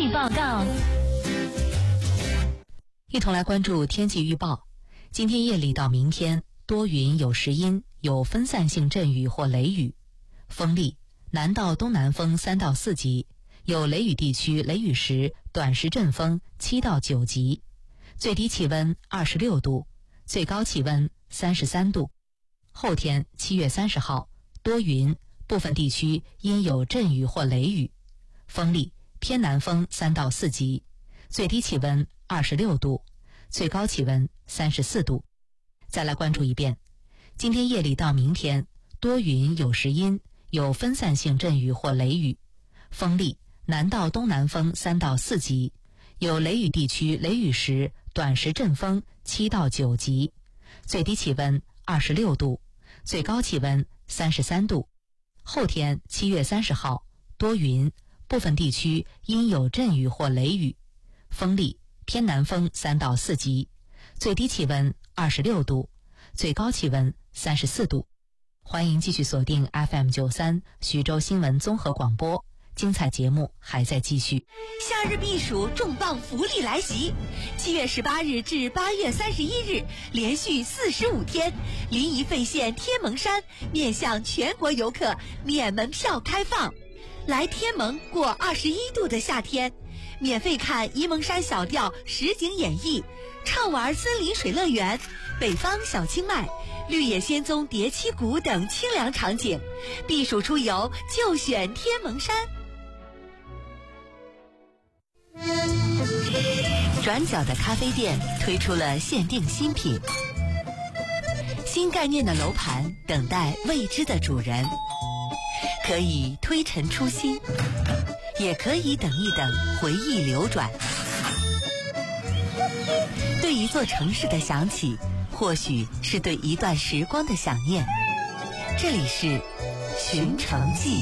气报告。 一同来关注天气预报。今天夜里到明天，多云有时阴，有分散性阵雨或雷雨，风力南到东南风3到4级，有雷雨地区雷雨时短时阵风7到9级，最低气温26度，最高气温33度。后天7月30号多云，部分地区阴有阵雨或雷雨，风力偏南风3到4级，最低气温26度，最高气温34度。再来关注一遍，今天夜里到明天，多云有时阴，有分散性阵雨或雷雨，风力南到东南风3到4级，有雷雨地区雷雨时短时阵风7到9级，最低气温26度，最高气温33度。后天7月30号多云，部分地区阴有阵雨或雷雨，风力偏南风3到4级，最低气温26度，最高气温34度。欢迎继续锁定 FM93 徐州新闻综合广播，精彩节目还在继续。 夏日避暑重磅福利来袭！7月18日至8月31日，连续45天，临沂费县天门山面向全国游客免门票开放。来天门过21度的夏天，免费看沂蒙山小调实景演绎，畅玩森林水乐园、北方小清迈、绿野仙踪叠七谷等清凉场景。避暑出游就选天门山。转角的咖啡店推出了限定新品，新概念的楼盘等待未知的主人，可以推陈出新，也可以等一等回忆流转。对一座城市的想起，或许是对一段时光的想念。这里是寻城记。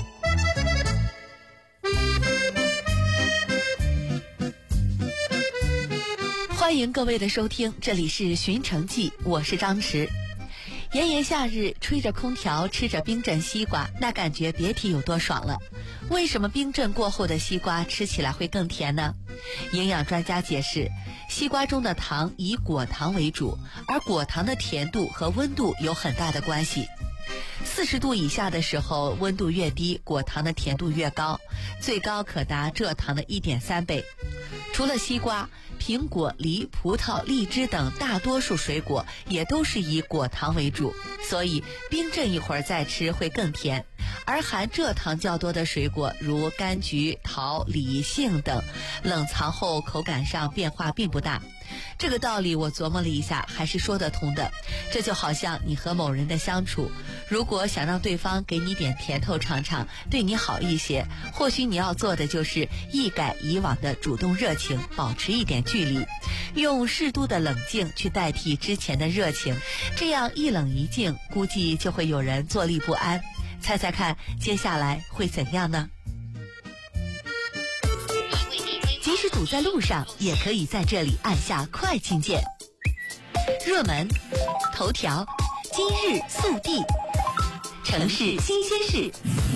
欢迎各位的收听，这里是寻城记，我是张弛。炎炎夏日，吹着空调，吃着冰镇西瓜，那感觉别提有多爽了。为什么冰镇过后的西瓜吃起来会更甜呢？营养专家解释，西瓜中的糖以果糖为主，而果糖的甜度和温度有很大的关系。40度以下的时候，温度越低，果糖的甜度越高，最高可达蔗糖的1.3倍。除了西瓜，苹果、梨、葡萄、荔枝等大多数水果也都是以果糖为主，所以冰镇一会儿再吃会更甜。而含蔗糖较多的水果如柑橘、桃、李、杏等，冷藏后口感上变化并不大。这个道理我琢磨了一下，还是说得通的。这就好像你和某人的相处，如果想让对方给你点甜头尝尝，对你好一些，或许你要做的就是一改以往的主动热情，保持一点距离，用适度的冷静去代替之前的热情，这样一冷一静，估计就会有人坐立不安。猜猜看，接下来会怎样呢？即使堵在路上，也可以在这里按下快进键。热门、头条、今日速递、城市新鲜事。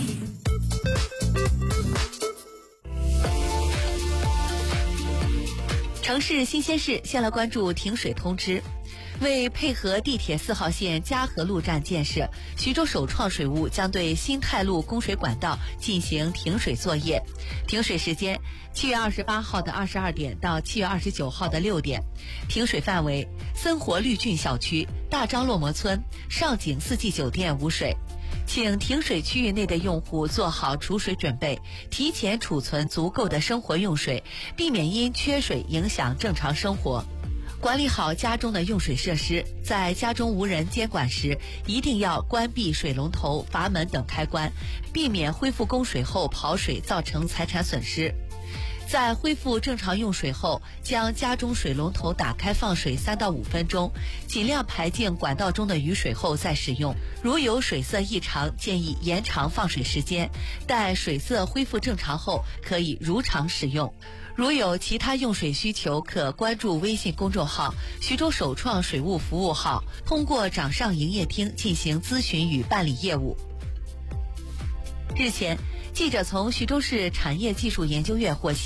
城市新鲜事，先来关注停水通知。为配合地铁4号线嘉禾路站建设，徐州首创水务将对新泰路供水管道进行停水作业。停水时间7月28号的22点到7月29号的6点。停水范围：森活绿郡小区、大张落寞村、上景四季酒店无水。请停水区域内的用户做好储水准备，提前储存足够的生活用水，避免因缺水影响正常生活。管理好家中的用水设施，在家中无人监管时，一定要关闭水龙头、阀门等开关，避免恢复供水后跑水造成财产损失。在恢复正常用水后，将家中水龙头打开放水3到5分钟，尽量排净管道中的雨水后再使用。如有水色异常，建议延长放水时间，待水色恢复正常后，可以如常使用。如有其他用水需求，可关注微信公众号“徐州首创水务服务号”，通过掌上营业厅进行咨询与办理业务。日前，记者从徐州市产业技术研究院获悉，